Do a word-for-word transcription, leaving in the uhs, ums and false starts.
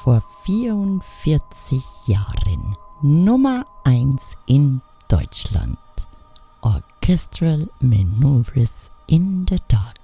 vor vierundvierzig Jahren Nummer eins in Deutschland. Orchestral Maneuvers in the Dark.